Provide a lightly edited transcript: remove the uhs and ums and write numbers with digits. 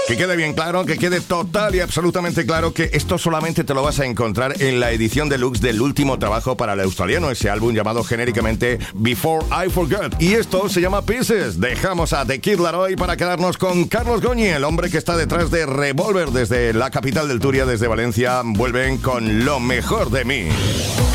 Que quede bien claro, que quede total y absolutamente claro que esto solamente te lo vas a encontrar en la edición deluxe del último trabajo para el australiano, ese álbum llamado genéricamente Before I Forget. Y esto se llama Pieces. Dejamos a The Kid Laroi para quedarnos con Carlos Goñi, el hombre que está detrás de Revolver desde la capital del Turia, desde Valencia. Vuelven con Lo Mejor de Mí.